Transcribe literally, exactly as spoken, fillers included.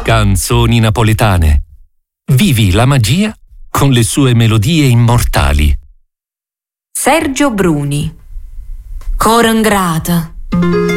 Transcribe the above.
Canzoni napoletane. Vivi la magia con le sue melodie immortali. Sergio Bruni. Cora ingrata.